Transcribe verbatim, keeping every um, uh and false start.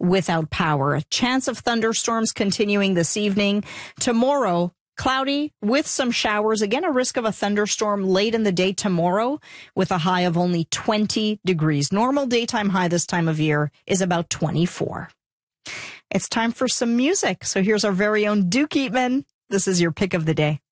without power. A chance of thunderstorms continuing this evening. Tomorrow, cloudy with some showers. Again, a risk of a thunderstorm late in the day tomorrow with a high of only twenty degrees. Normal daytime high this time of year is about twenty-four. It's time for some music. So here's our very own Duke Eatman. This is your pick of the day.